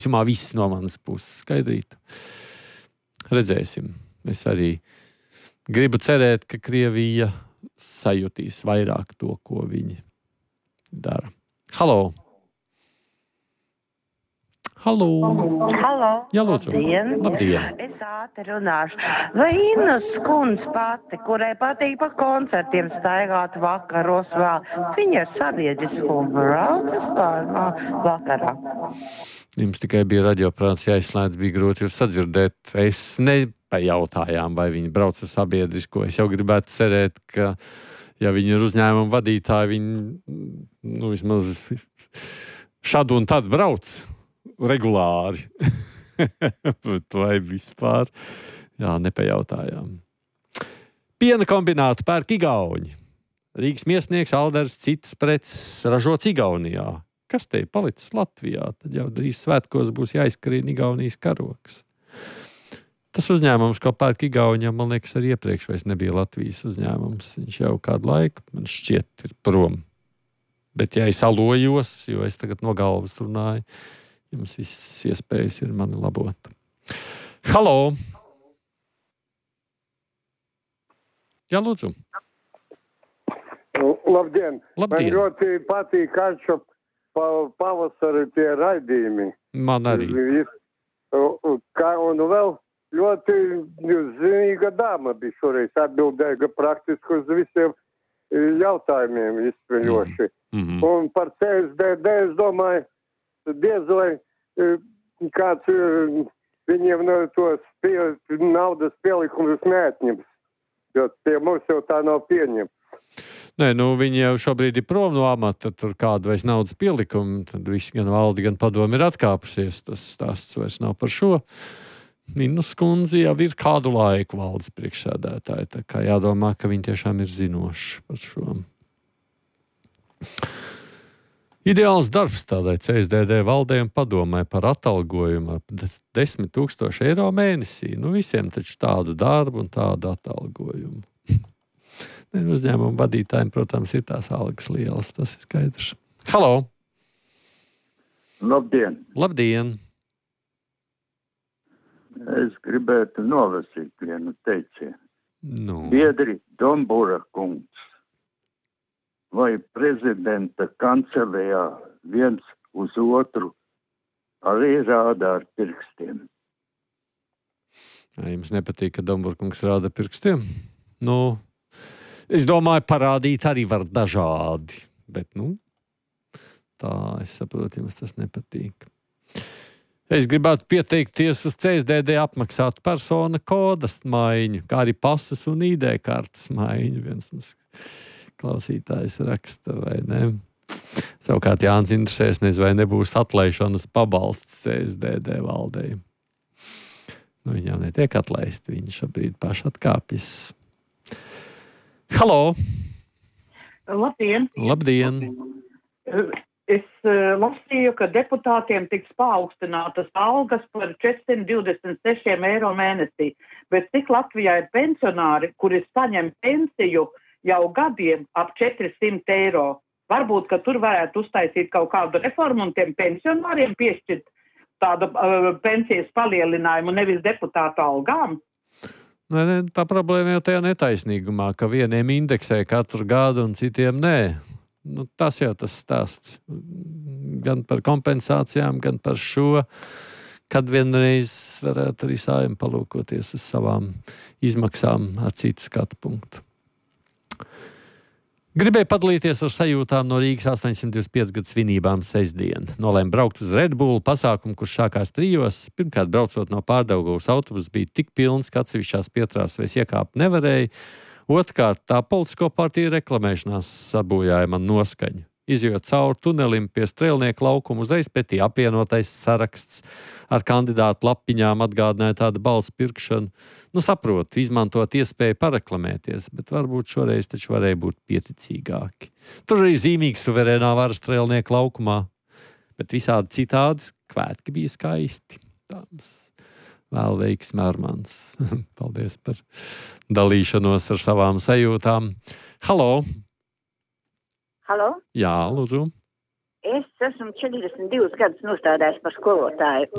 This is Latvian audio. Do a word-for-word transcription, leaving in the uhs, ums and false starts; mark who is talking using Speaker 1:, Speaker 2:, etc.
Speaker 1: Cumā viss no manas puses skaidrīt. Redzēsim. Es arī gribu cerēt, ka Krievija sajutīs vairāk to, ko viņi dara. Halo! Halo!
Speaker 2: Halo!
Speaker 1: Jā, lūdzu.
Speaker 2: Labdien!
Speaker 1: Labdien.
Speaker 2: Es ātri runāšu. Vai Innas kundze pati, kurai patīk pa koncertiem staigāt vakaros vēl, viņa ir sabiedrisko brauc vakarā?
Speaker 1: Jums tikai bija radioprāts jāizslēdz, bija grūti jūs sadzirdēt. Es nepajautājām, vai viņi brauc ar sabiedrisko. Es jau gribētu cerēt, ka, ja viņi ir uzņēmuma vadītāji, viņi, nu, vismaz šad un tad brauc regulāri. Vai vispār? Jā, nepajautājām. Piena kombinātu pērk Igauņi. Rīgas miesnieks Alders citas preces ražots Igaunijā. Kas te ir palicis Latvijā? Tad jau drīz svētkos būs jāizkarina Igaunijas karoks. Tas uzņēmums, ko pērk Igaunijam, man liekas, arī iepriekš vairs nebija Latvijas uzņēmums. Viņš jau kādu laiku, man šķiet, ir prom. Bet ja es alojos, jo es tagad no galvas runāju, jums visas iespējas ir mani labot. Halo! Jā, lūdzu.
Speaker 3: Labdien!
Speaker 1: Labdien.
Speaker 3: Man ļoti patīk Karčo pavasari tie raidījumi.
Speaker 1: Man arī.
Speaker 3: Kā, un vēl ļoti zinīga dāma bija šoreiz atbildēja praktiski uz visiem jautājumiem izsmeļoši.
Speaker 1: Mm-hmm.
Speaker 3: Un par C S D D es domāju, diez vai kāds viņiem no tos pie, naudas pielikumus neatņems, jo tie mums jau tā nav pieņemts.
Speaker 1: Nē, nu viņi jau šobrīd ir prom no amata, tur kāda vairs naudas pielikuma, tad visi gan valdi, gan padomi ir atkāpusies, tas stāsts vairs nav par šo. Innas kundze jau ir kādu laiku valdes priekšsēdētāji, tā kā jādomā, ka viņi tiešām ir zinoši par šo. Ideāls darbs tādai C S D D valdē un padomē par atalgojumu ar desmit tūkstoši eiro mēnesī. Nu visiem taču tādu darbu un tādu atalgojumu. Uzņēmumu vadītājiem, protams, ir tās algas lielas, tas ir skaidrs. Halo!
Speaker 4: Labdien!
Speaker 1: Labdien!
Speaker 4: Es gribētu nolasīt vienu teicienu.
Speaker 1: Nu.
Speaker 4: Biedri Dombura kungs vai prezidenta kancelējā viens uz otru arī rāda ar pirkstiem.
Speaker 1: Vai jums nepatīk, ka Dombura kungs rāda pirkstiem? Nu... Es domāju, parādīt arī var dažādi, bet, nu, tā, es saprotu, jums tas nepatīk. Es gribētu pieteikties uz C S D D apmaksātu persona kodas maiņu, kā arī pasas un I D kartes maiņu. Viens mums klausītājs raksta, vai ne? Savukārt Jānis interesēs, nezinu, vai nebūs atlaišanas pabalsts C S D D valdei. Nu, viņi jau netiek atlaisti, viņi šobrīd paši atkāpjas. Halo!
Speaker 5: Labdien!
Speaker 1: Labdien!
Speaker 5: Es uh, lasīju, ka deputātiem tiks paaugstinātas algas par četrsimt divdesmit seši eiro mēnesī, bet cik Latvijā ir pensionāri, kuri saņem pensiju jau gadiem ap četrsimt eiro. Varbūt, ka tur varētu uztaisīt kaut kādu reformu un tiem pensionāriem piešķirt tādu uh, pensijas palielinājumu, nevis deputātu algām.
Speaker 1: Nē, nē, tā problēma jau tajā netaisnīgumā, ka vieniem indeksē katru gadu un citiem nē. Nu, tas jau tas stāsts. Gan par kompensācijām, gan par šo, kad vienreiz varētu arī Saeima palūkoties uz savām izmaksām ar citu skatu punktu. Gribēju padalīties ar sajūtām no Rīgas astoņsimt divdesmit piecas gadu svinībām sestdien. Nolēmu braukt uz Red Bull pasākumu, kurš sākās trijos. Pirmkārt, braucot no Pārdaugavas, autobuss bija tik pilns, ka atsevišķās pietrās vairs iekāpt nevarēja. Otrkārt, tā politisko partiju reklamēšanās sabojāja man noskaņu. Izjot cauri tunelim pie Strēlnieka laukuma, uzreiz pretī apvienotais saraksts ar kandidātu lapiņām atgādināja tādu balsu pirkšanu. Nu, saprotu, izmantot iespēju pareklamēties, bet varbūt šoreiz taču varēja būt pieticīgāki. Tur arī zīmīgi suverēnā vara Strēlnieka laukumā, bet visādi citādi kvētki bija skaisti. Tāms. Vēl veiksmi Armāns. Paldies par dalīšanos ar savām sajūtām. Halo!
Speaker 2: Halo?
Speaker 1: Jā, lūdzu.
Speaker 6: Es esmu četrdesmit divus gadus nostādājis par skolotāju.